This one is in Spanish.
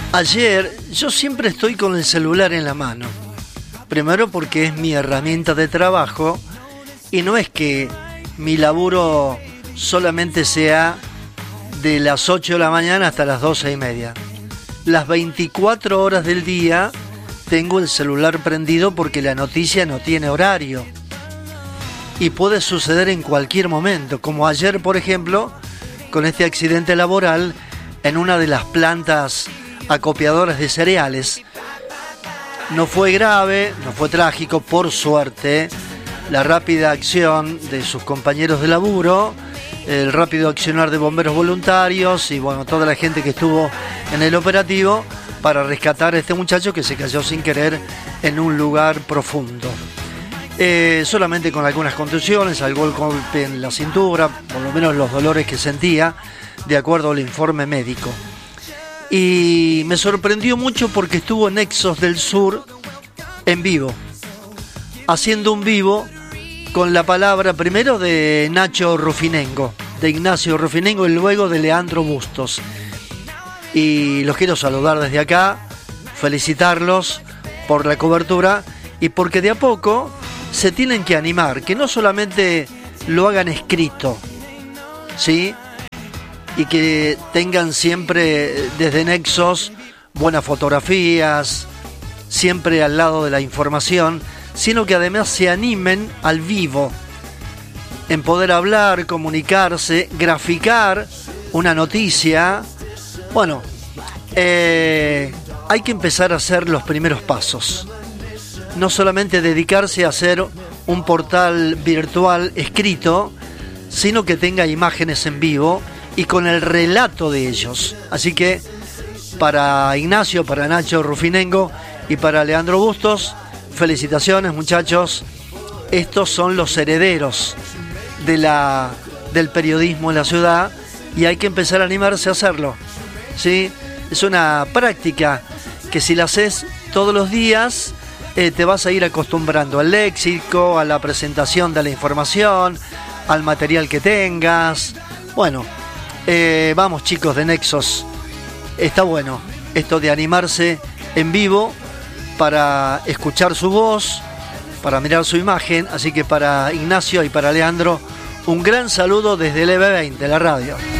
Ayer yo siempre estoy con el celular en la mano. Primero porque es mi herramienta de trabajo y no es que mi laburo solamente sea de las 8 de la mañana hasta las 12:30. Las 24 horas del día tengo el celular prendido porque la noticia no tiene horario. Y puede suceder en cualquier momento, como ayer, por ejemplo, con este accidente laboral en una de las plantas acopiadoras de cereales. No fue grave, no fue trágico, por suerte. La rápida acción de sus compañeros de laburo, el rápido accionar de bomberos voluntarios y bueno, toda la gente que estuvo en el operativo para rescatar a este muchacho que se cayó sin querer en un lugar profundo. Solamente con algunas contusiones, algún golpe en la cintura, por lo menos los dolores que sentía, de acuerdo al informe médico. Y me sorprendió mucho porque estuvo en Nexos del Sur en vivo, haciendo un vivo con la palabra primero de Nacho Rufinengo, de Ignacio Rufinengo, y luego de Leandro Bustos. Y los quiero saludar desde acá, felicitarlos por la cobertura y porque de a poco se tienen que animar, que no solamente lo hagan escrito, ¿sí? Y que tengan siempre desde Nexos buenas fotografías, siempre al lado de la información, sino que además se animen al vivo, en poder hablar, comunicarse, graficar una noticia. Bueno, hay que empezar a hacer los primeros pasos. No solamente dedicarse a hacer un portal virtual escrito, sino que tenga imágenes en vivo y con el relato de ellos. Así que para Ignacio, para Nacho Rufinengo y para Leandro Bustos, felicitaciones, muchachos. Estos son los herederos del periodismo en la ciudad y hay que empezar a animarse a hacerlo, ¿sí? Es una práctica que si la haces todos los días te vas a ir acostumbrando al léxico, a la presentación de la información, al material que tengas. Bueno, vamos chicos de Nexos, está bueno esto de animarse en vivo para escuchar su voz, para mirar su imagen. Así que para Ignacio y para Leandro, un gran saludo desde el EB20, la radio.